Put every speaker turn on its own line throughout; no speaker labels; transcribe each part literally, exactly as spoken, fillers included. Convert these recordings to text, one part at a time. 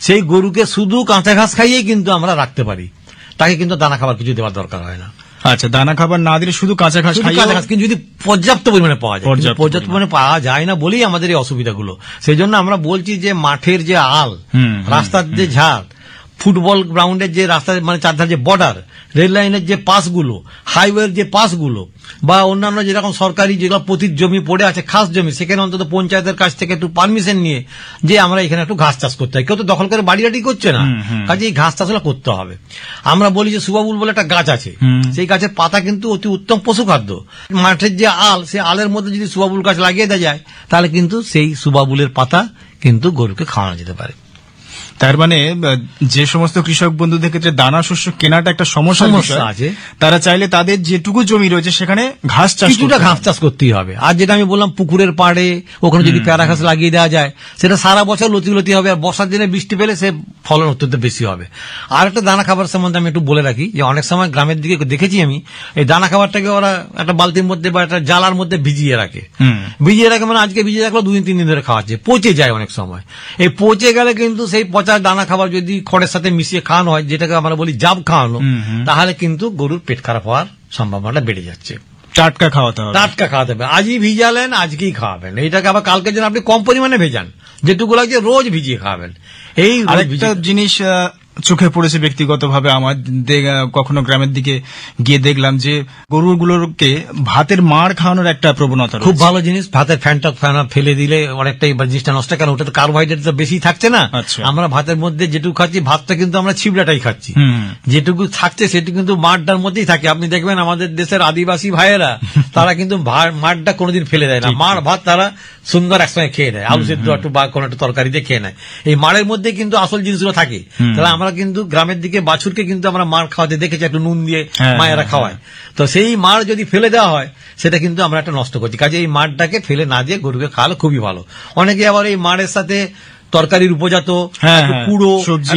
সেই গরুকে শুধু কাঁচা ঘাস খাইয়ে কিন্তু আমরা রাখতে পারি, তাকে কিন্তু দানা খাবার কিছু দেওয়ার দরকার হয় না।
আচ্ছা, দানা খাবার না দিলে শুধু কাঁচা ঘাস খাইয়ে,
কাঁচা ঘাস কিন্তু যদি পর্যাপ্ত পরিমাণে পাওয়া যায়, পর্যাপ্ত পরিমাণে পাওয়া যায় না বলেই আমাদের এই অসুবিধাগুলো। সেই জন্য আমরা বলছি যে মাঠের যে আল, রাস্তার যে ঝাড়, ফুটবল গ্রাউন্ডের যে রাস্তা মানে চারধার যে বর্ডার, রেল লাইনের যে পাসগুলো, হাইওয়ের যে পাসগুলো, বা অন্যান্য যেরকম সরকারি যেগুলো পতিত জমি পড়ে আছে, খাস জমি, সেখানে অন্তত পঞ্চায়েতের কাছ থেকে একটু পারমিশন নিয়ে যে আমরা এখানে একটু ঘাস চাষ করতে হয়। কেউ তো দখল করে বাড়ি বাড়ি করছে না, কাজে এই ঘাস চাষগুলো করতে হবে। আমরা বলি যে সুবাবুল বলে একটা গাছ আছে, সেই গাছের পাতা কিন্তু অতি উত্তম পশু খাদ্য। মাঠের যে আল, সেই আলের মধ্যে যদি সুবাবুল গাছ লাগিয়ে দেওয়া যায়, তাহলে কিন্তু সেই সুবাবুলের পাতা কিন্তু গরুকে খাওয়ানো যেতে পারে।
তার মানে যে সমস্ত কৃষক বন্ধুদের ক্ষেত্রে দানা শস্য কেনাটা একটা সমস্যা আছে, তারা চাইলে তাদের যেটুকু জমি রয়েছে সেখানে ঘাস চাষ,
কিছুটা ঘাস চাষ করতেই হবে। আর যেটা আমি বললাম পুকুরের পাড়ে ওখানে যদি প্যারা ঘাস লাগিয়ে দেওয়া যায়, সেটা সারা বছর লতি লতি হবে, আর বর্ষার দিনে বৃষ্টি পেলে সে ফলন অত্যন্ত বেশি হবে। আর একটা দানা খাবার সম্বন্ধে আমি একটু বলে রাখি, যে অনেক সময় গ্রামের দিকে দেখেছি আমি, এই দানা খাবারটাকে ওরা একটা বালতির মধ্যে বা একটা জালার মধ্যে ভিজিয়ে রাখে, ভিজিয়ে রাখে মানে আজকে ভিজিয়ে রাখলো দুদিন তিন দিন ধরে খাওয়াচ্ছে, পচে যায় অনেক সময়। এই পচে গেলে কিন্তু সেই দানা খাবার যদি খড়ের সাথে মিশিয়ে খাওয়ানো হয়, যেটাকে আমরা বলি জাব খাওয়ানো, তাহলে কিন্তু গরুর পেট খারাপ হওয়ার সম্ভাবনাটা বেড়ে যাচ্ছে।
টাটকা খাওয়াতে হবে,
টাটকা খাওয়াতে হবে, আজই ভিজালেন আজকেই খাওয়াবেন, এইটাকে আবার কালকের জন্য আপনি কম পরিমাণে ভেজান, যেটুকু লাগছে রোজ ভিজিয়ে খাওয়াবেন। এই
আরেকটা জিনিস চোখে পড়েছে ব্যক্তিগতভাবে আমার, কখনো গ্রামের দিকে গিয়ে দেখলাম যে গরুগুলোকে ভাতের মাড় খাওয়ানোর একটা প্রবণতা,
খুব ভালো জিনিস। ভাতের ফ্যানটা ফেলে দিলে অনেকটাই জিনিসটা নষ্ট, কারণ ওটা তো কার্বোহাইড্রেট তো বেশি থাকছে না। আমরা ভাতের মধ্যে যেটুকু খাচ্ছি, ভাতটা কিন্তু আমরা ছিবড়াটাই খাচ্ছি, যেটুকু থাকছে সেটুকু কিন্তু মাঠটার মধ্যেই থাকে। আপনি দেখবেন আমাদের দেশের আদিবাসী ভাইয়েরা তারা কিন্তু মাঠটা কোনোদিন ফেলে দেয় না, মাড় ভাত তারা সুন্দর একসঙ্গে খেয়ে নেয়, আলু সেদ্ধ একটু বা কোনো একটা তরকারি দিয়ে খেয়ে নেয়। এই মাড়ের মধ্যে কিন্তু আসল জিনিসগুলো থাকে। তাহলে আমরা কিন্তু গ্রামের দিকে বাছুরকে কিন্তু আমরা মাড় খাওয়াতে দেখেছি, একটু নুন দিয়ে মায়েরা খাওয়ায়। তো সেই মাড় যদি ফেলে দেওয়া হয়, সেটা কিন্তু আমরা একটা নষ্ট করছি। কাজে এই মাড়টাকে ফেলে না দিয়ে গরুকে খাওয়ালে খুবই ভালো। অনেকে আবার এই মাড়ের সাথে তরকারির উপজাত কুড়ো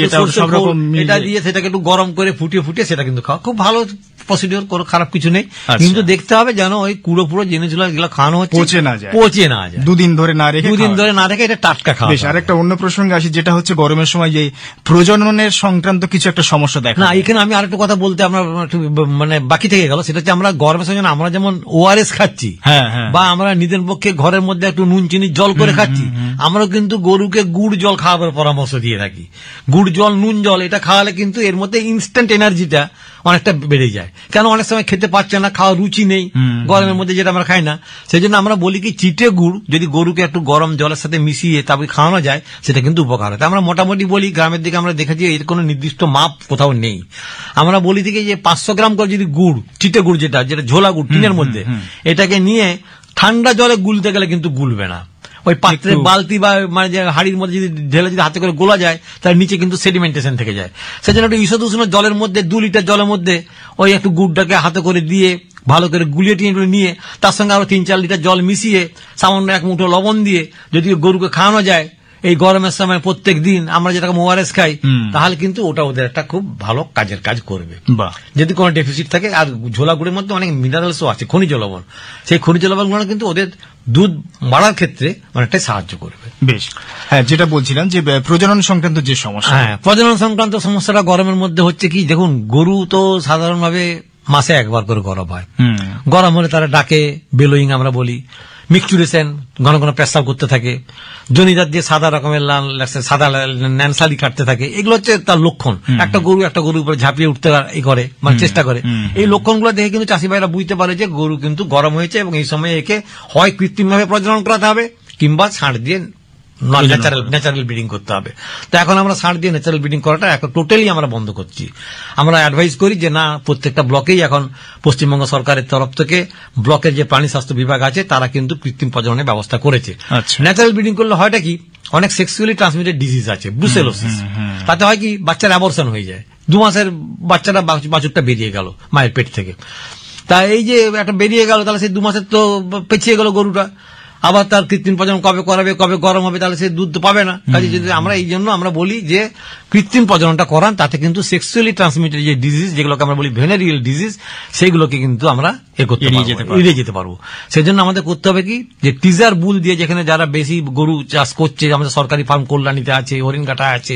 এটা দিয়ে সেটাকে একটু গরম করে ফুটিয়ে ফুটিয়ে সেটা কিন্তু খাওয়া খুব ভালো প্রসিডিওর, কোনো খারাপ কিছু নেই। কিন্তু দেখতে হবে যেন ওই কুড়ো পুরো জিনিসগুলো যেগুলো খাওয়ানো হচ্ছে
পচে না যায়,
পচে না যায়,
দুদিন ধরে না রেখে
দুদিন ধরে না রেখে এটা টাটকা খাওয়া।
বেশ, আরেকটা অন্য প্রসঙ্গে আসি, যেটা হচ্ছে গরমের সময় যে প্রজননের সংক্রান্ত কিছু একটা সমস্যা দেখা।
না, এখানে আমি আরেকটা কথা বলতে আমরা মানে বাকি থেকে গেল, সেটা হচ্ছে আমরা গরমের সময় আমরা যেমন ওআরএস খাচ্ছি বা আমরা নিজের পক্ষে ঘরের মধ্যে একটু নুন চিনির জল করে খাচ্ছি, আমরা কিন্তু গরুকে গুড় জল খাওয়াবার পরামর্শ দিয়ে থাকি। গুড় জল, নুন জল এটা খাওয়ালে কিন্তু এর মধ্যে ইনস্ট্যান্ট এনার্জিটা অনেকটা বেড়ে যায়। কেন অনেক সময় খেতে পারছে না, খাওয়া রুচি নেই গরমের মধ্যে, যেটা আমরা খাই না। সেই জন্য আমরা বলি কি চিটে গুড় যদি গরুকে একটু গরম জলের সাথে মিশিয়ে তারপরে খাওয়ানো যায়, সেটা কিন্তু উপকার হয়। আমরা মোটামুটি বলি গ্রামের দিকে আমরা দেখেছি এর কোনো নির্দিষ্ট মাপ কোথাও নেই। আমরা বলি থেকে যে পাঁচশো গ্রাম করে যদি গুড়, চিটে গুড় যেটা যেটা ঝোলা গুড় টিনের মধ্যে, এটাকে নিয়ে ঠান্ডা জলে গুলতে গেলে কিন্তু গুলবে না। ওই পাত্রে বালতি বা মানে হাড়ির মধ্যে যদি ঢেলে যদি হাতে করে গোলা যায়, তার নিচে কিন্তু সেডিমেন্টেশন থেকে যায়। সেজন্য একটু ঈষৎ উষ্ণ জলের মধ্যে দু লিটার জলের মধ্যে ওই একটু গুড়টাকে হাতে করে দিয়ে ভালো করে গুলিয়ে টিয়ে নিয়ে তার সঙ্গে আরো তিন চার লিটার জল মিশিয়ে সামান্য এক মুঠো লবণ দিয়ে যদি গরুকে খাওয়ানো যায় এই গরমের সময় প্রত্যেক দিন আমরা যেটা ওআরএস খাই, তাহলে কিন্তু ওটা ওদের একটা খুব ভালো কাজের কাজ করবে। যদি কোনো ডেফিসিট থাকে, আর ঝোলা গুড়ের মধ্যে অনেক মিনারেলসও আছে, খনিজ লবণ, সেই খনিজ লবণগুলো কিন্তু ওদের দুধ বাড়ার ক্ষেত্রে অনেকটাই সাহায্য করবে।
বেশ, হ্যাঁ, যেটা বলছিলাম যে প্রজনন সংক্রান্ত যে সমস্যা,
হ্যাঁ প্রজনন সংক্রান্ত সমস্যাটা গরমের মধ্যে হচ্ছে কি, দেখুন গরু তো সাধারণভাবে মাসে একবার করে গরম হয়, গরম হলে তারা ডাকে, বেলোয়িং আমরা বলি, মিকচুরেশন, ঘন ঘন পেশাব করতে থাকে, জনিদার দিয়ে সাদা রকমের সাদা ন্যানসালি কাটতে থাকে, এগুলো হচ্ছে তার লক্ষণ। একটা গরু একটা গরুর উপরে ঝাঁপিয়ে উঠতে করে মানে চেষ্টা করে, এই লক্ষণগুলো দেখে কিন্তু চাষি ভাইরা বুঝতে পারে যে গরু কিন্তু গরম হয়েছে এবং এই সময় একে হয় কৃত্রিমভাবে প্রজনন করাতে হবে কিংবা ছাড় দিয়ে ন্যাচারাল ন্যাচারাল ব্রিডিং করতে হবে। তো এখন আমরা ষাঁড় দিয়ে ন্যাচারাল ব্রিডিং করাটা এখন টোটালি আমরা বন্ধ করছি। আমরা অ্যাডভাইস করি যে না, প্রত্যেকটা ব্লকেই এখন পশ্চিমবঙ্গ সরকারের তরফ থেকে ব্লকের যে প্রাণী স্বাস্থ্য বিভাগ আছে তারা কিন্তু কৃত্রিম প্রজননের ব্যবস্থা করেছে। ন্যাচারাল ব্রিডিং করলে হয়টা কি, অনেক সেক্সুয়ালি ট্রান্সমিটেড ডিজিজ আছে, ব্রুসেলোসিস, তাতে হয় কি বাচ্চার অ্যাবর্শন হয়ে যায়, দু মাসের বাচ্চাটা বাছুরটা বেরিয়ে গেল মায়ের পেট থেকে। তা এই যে একটা বেরিয়ে গেল, তাহলে সেই দু মাসের তো পেছিয়ে গেল গরুটা, আবার তার কৃত্রিম প্রজনন কবে করাবে, কবে গরম হবে, তাহলে সে দুধ তো পাবে না। কাজে যদি আমরা এই জন্য আমরা বলি যে কৃত্রিম প্রজননটা করান, তাতে কিন্তু সেক্সুয়ালি ট্রান্সমিটেড যে ডিজিজ যেগুলোকে আমরা বলি ভেনেরিয়াল ডিজিজ, সেইগুলোকে কিন্তু আমরা এড়িয়ে যেতে পারবো। সেই জন্য আমাদের করতে হবে কি, যে টিজার বুল দিয়ে, যেখানে যারা বেশি গরু চাষ করছে, আমাদের সরকারি ফার্ম কল্যাণীতে আছে, হরিণঘাটা আছে,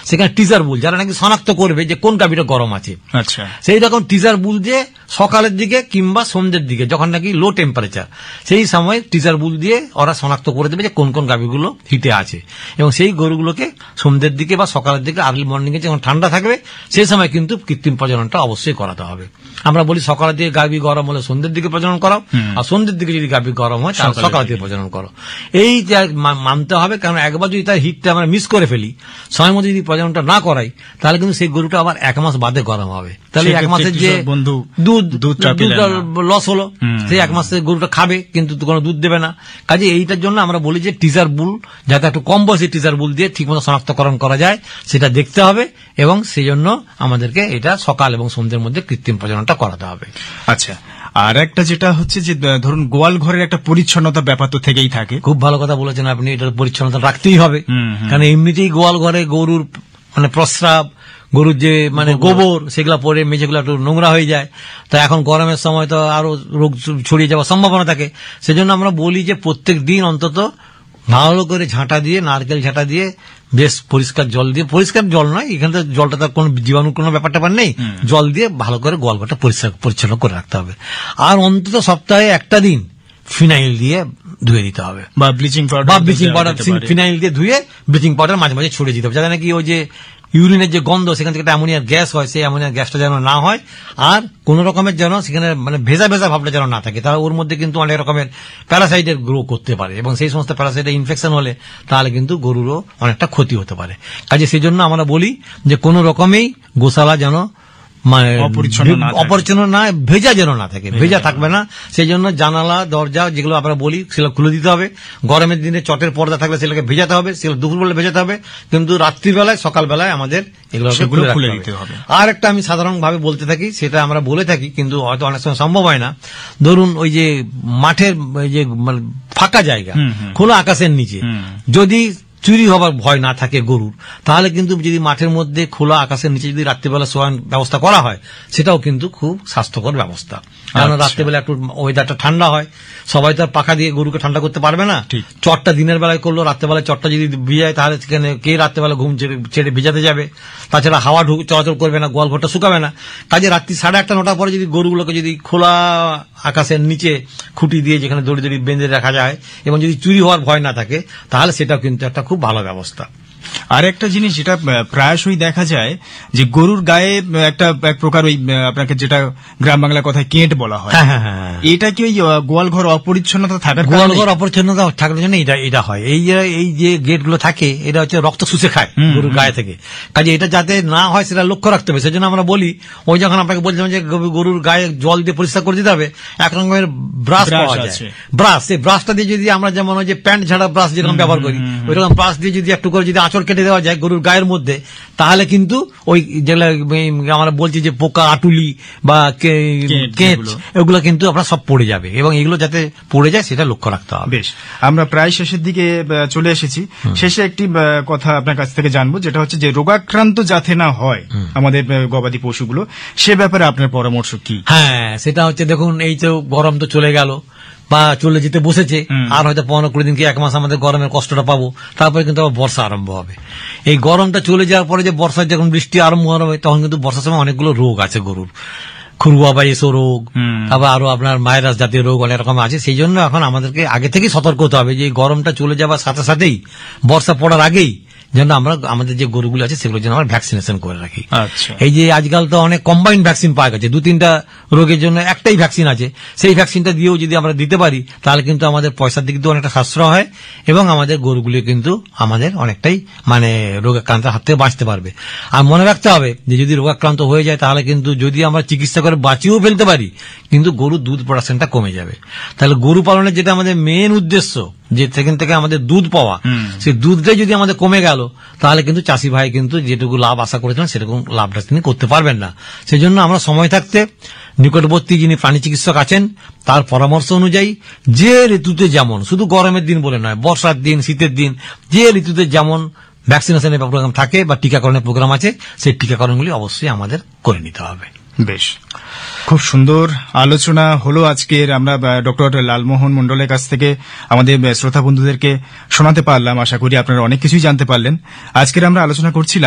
সেখানে টিজার বুল যারা নাকি শনাক্ত করবে যে কোন গাভীটা গরম আছে,
আচ্ছা,
সেই রকম টিজার বুল দিয়ে সকালের দিকে কিংবা সন্ধ্যের দিকে যখন নাকি লো টেম্পারেচার, সেই সময় টিজার বুল দিয়ে ওরা শনাক্ত করে দেবে যে কোন কোন গাভীগুলো হিটে আছে, এবং সেই গরুগুলোকে সন্ধ্যের দিকে বা সকালের দিকে আর্লি মর্নিং এ যখন ঠান্ডা থাকবে সেই সময় কিন্তু কৃত্রিম প্রজননটা অবশ্যই করাতে হবে। আমরা বলি সকালের দিকে গাভী গরম হলে সন্ধ্যের দিকে প্রজনন করাও, আর সন্ধ্যের দিকে যদি গাভী গরম হয় তাহলে সকালের দিকে প্রজনন করো। এই মানতে হবে, কারণ একবার যদি তার হিটটা আমরা মিস করে ফেলি, সময় মতো যদি প্রজননটা না করাই, তাহলে কিন্তু সেই গরুটা আবার এক মাস বাদে গরম হবে। তাহলে এক মাসের যে
বন্ধু
দুধ দুধটা লস হলো, সেই এক মাসে গরুটা খাবে কিন্তু কোনো দুধ দেবে না। কাজে এইটার জন্য আমরা বলি যে টিজার বুল যাতে একটু কম বয়সী টিজার বুল দিয়ে ঠিকমতো শনাক্তকরণ করা যায় সেটা দেখতে হবে, এবং সেই জন্য আমাদেরকে এটা সকাল এবং সন্ধ্যের মধ্যে কৃত্রিম প্রজননটা করাতে হবে।
আচ্ছা, আর একটা যেটা হচ্ছে যে ধরুন গোয়াল ঘরের একটা পরিচ্ছন্নতা ব্যাপার তো থেকেই থাকে।
খুব ভালো কথা বলেছেন আপনি, এটার পরিচ্ছন্নতা রাখতেই হবে, কারণ এমনিতেই গোয়াল ঘরে গরুর মানে প্রস্রাব, গরুর যে মানে গোবর সেগুলা পরে মেঝেগুলো একটু নোংরা হয়ে যায়, তো এখন গরমের সময় তো আরো রোগ ছড়িয়ে যাওয়ার সম্ভাবনা থাকে। সেজন্য আমরা বলি যে প্রত্যেক দিন অন্তত ভালো করে ঝাঁটা দিয়ে, নারকেল ঝাঁটা দিয়ে বেশ পরিষ্কার জল দিয়ে, পরিষ্কার জল নয়, এখানে তো জলটা তার কোনো জীবাণু কোনো ব্যাপার ট্যাপার নেই, জল দিয়ে ভালো করে গোয়ালঘরটা পরিষ্কার পরিচ্ছন্ন করে রাখতে হবে। আর অন্তত সপ্তাহে একটা দিন ফিনাইল দিয়ে ধুয়ে দিতে হবে,
বা ব্লিচিং পাউডার
বা ব্লিচিং পাউডার ফিনাইল দিয়ে ধুয়ে ব্লিচিং পাউডার মাঝে মাঝে ছড়িয়ে দিতে হবে, যাতে নাকি ওই যে ইউরিনের যে গন্ধ সেখান থেকে একটা অ্যামোনিয়ার গ্যাস হয়, সেই অ্যামোনিয়ার গ্যাসটা যেন না হয়, আর কোন রকমের যেন সেখানে মানে ভেজা ভেজা ভাবটা যেন না থাকে, তাহলে ওর মধ্যে কিন্তু অনেক রকমের প্যারাসাইটের গ্রো করতে পারে, এবং সেই সমস্ত প্যারাসাইটের ইনফেকশন হলে তাহলে কিন্তু গরুরও অনেকটা ক্ষতি হতে পারে। কাজে সেই জন্য আমরা বলি যে কোন রকমেই গোশালা যেন মানে অপরিচ্ছন্ন না, ভেজা যেন না থাকে, ভেজা থাকবে না, সেই জন্য জানালা দরজা যেগুলো আমরা বলি সেগুলো খুলে দিতে হবে। গরমের দিনে চটের পর্দা থাকলে সেগুলোকে ভেজাতে হবে, সেগুলো দুপুরবেলা ভেজাতে হবে, কিন্তু রাত্রিবেলায় সকালবেলায় আমাদের এগুলো খুলে দিতে হবে। আর একটা আমি সাধারণভাবে বলতে থাকি, সেটা আমরা বলে থাকি কিন্তু হয়তো অনেক সময় সম্ভব হয় না। ধরুন ওই যে মাঠের যে ফাঁকা জায়গা, খোলা আকাশের নিচে যদি চুরি হবার ভয় না থাকে গরুর, তাহলে কিন্তু যদি মাঠের মধ্যে খোলা আকাশের নিচে যদি রাত্রিবেলা শোয়ার ব্যবস্থা করা হয়, সেটাও কিন্তু খুব স্বাস্থ্যকর ব্যবস্থা। কারণ রাত্রিবেলা একটু ওয়েদারটা ঠান্ডা হয়, সবাই তো আর পাখা দিয়ে গরুকে ঠান্ডা করতে পারবে না, চটটা দিনের বেলায় করলো, রাত্রেবেলায় চটটা যদি ভিজায় তাহলে সেখানে কে রাত্রেবেলা ঘুম ছেড়ে ভিজাতে যাবে, তাছাড়া হাওয়া ঢুক চলাচল করবে না, গোয়াল ঘরটা শুকাবে না। কাজে রাত্রি সাড়ে আটটা নটার পরে যদি গরুগুলোকে যদি খোলা আকাশের নিচে খুঁটি দিয়ে যেখানে দড়ি দড়ি বেঁধে রাখা যায়, এবং যদি চুরি হওয়ার ভয় না থাকে, তাহলে সেটাও কিন্তু একটা খুব ভালো ব্যবস্থা।
আর একটা জিনিস যেটা প্রায়শই দেখা যায় যে গরুর গায়ে একটা এক প্রকার ওই আপনাকে যেটা গ্রাম বাংলা কথায় কেঁট বলা হয়, এটা কি ওই গোয়াল ঘর অপরিচ্ছন্নতা থাকার
গোয়াল ঘর অপরিচ্ছন্নতা থাকার জন্য এটা এটা হয়। এই যে এই যে গেট গুলো থাকে এটা হচ্ছে রক্ত শুষে খায় গরুর গায়ে থেকে, কাজে এটা যাতে না হয় সেটা লক্ষ্য রাখতে হবে। সেজন্য আমরা বলি ওই যখন আপনাকে বলছিলাম যে গরুর গায়ে জল দিয়ে পরিষ্কার করে দিতে হবে, এক রকমের ব্রাশ পাওয়া যায়, ব্রাশ, সেই ব্রাশটা দিয়ে যদি আমরা যেমন ওই যে প্যান্ট ঝাড়া ব্রাশ যেরকম ব্যবহার করি, ওই রকম ব্রাশ দিয়ে যদি একটু করে যদি আঁচড় কেটে দেওয়া যায় গরুর গায়ের মধ্যে, তাহলে কিন্তু ওই যেগুলো আমরা বলছি যে পোকা, আটুলি বা কেঁচ, এগুলো কিন্তু আপনার সব পড়ে যাবে, এবং এগুলো যাতে পড়ে যায় সেটা লক্ষ্য রাখতে হবে।
বেশ, আমরা প্রায় শেষের দিকে চলে এসেছি। শেষে একটি কথা আপনার কাছ থেকে জানবো, যেটা হচ্ছে যে রোগাক্রান্ত যাতে না হয় আমাদের গবাদি পশুগুলো, সে ব্যাপারে আপনার পরামর্শ কি?
হ্যাঁ, সেটা হচ্ছে দেখুন, এই তো গরম তো চলে গেল বা চলে যেতে বসেছে, আর হয়তো পনেরো কুড়ি দিন কি এক মাস আমাদের গরমের কষ্টটা পাবো, তারপরে কিন্তু আবার বর্ষা আরম্ভ হবে। এই গরমটা চলে যাওয়ার পরে যে বর্ষায় যখন বৃষ্টি আরম্ভ হবে, তখন কিন্তু বর্ষার সময় অনেকগুলো রোগ আছে গরুর, খুরুয়া বা এসো রোগ, তারপর আরো আপনার ভাইরাস জাতীয় রোগ অনেক রকম আছে। সেই জন্য এখন আমাদেরকে আগে থেকেই সতর্ক হতে হবে যে গরমটা চলে যাওয়ার সাথে সাথেই, বর্ষা পড়ার আগেই যেন আমরা আমাদের যে গরুগুলো আছে সেগুলো যেন আমরা ভ্যাকসিনেশন করে রাখি। এই যে আজকাল তো অনেক কম্বাইন্ড ভ্যাকসিন পাওয়া গেছে, দু তিনটা রোগের জন্য একটাই ভ্যাকসিন আছে, সেই ভ্যাকসিনটা দিয়েও যদি আমরা দিতে পারি তাহলে কিন্তু আমাদের পয়সার দিক দিয়ে অনেকটা সাশ্রয় হয়, এবং আমাদের গরুগুলি কিন্তু আমাদের অনেকটাই মানে রোগাক্রান্তের হাত থেকে বাঁচতে পারবে। আর মনে রাখতে হবে যে যদি রোগাক্রান্ত হয়ে যায় তাহলে কিন্তু যদি আমরা চিকিৎসা করে বাঁচিয়েও ফেলতে পারি, কিন্তু গরুর দুধ প্রোডাকশনটা কমে যাবে। তাহলে গরু পালনের যেটা আমাদের মেন উদ্দেশ্য, যে সেখান থেকে আমাদের দুধ পাওয়া, সেই দুধটাই যদি আমাদের কমে গেল, তাহলে কিন্তু চাষি ভাই কিন্তু যেটুকু লাভ আশা করেছিলেন সেরকম লাভটা তিনি করতে পারবেন না। সেই জন্য আমরা সময় থাকতে নিকটবর্তী যিনি প্রাণী চিকিৎসক আছেন তার পরামর্শ অনুযায়ী যে ঋতুতে যেমন, শুধু গরমের দিন বলে নয়, বর্ষার দিন, শীতের দিন, যে ঋতুতে যেমন ভ্যাকসিনেশনের প্রোগ্রাম থাকে বা টিকাকরণের প্রোগ্রাম আছে, সেই টিকাকরণগুলি অবশ্যই আমাদের করে নিতে হবে।
বেশ, খুব সুন্দর আলোচনা হলো আজকের। আমরা ডক্টর লালমোহন মন্ডলের কাছ থেকে আমাদের শ্রোতা বন্ধুদেরকে শোনাতে পারলাম। আশা করি আপনারা অনেক কিছুই জানতে পারলেন। আজকের আমরা আলোচনা করছিলাম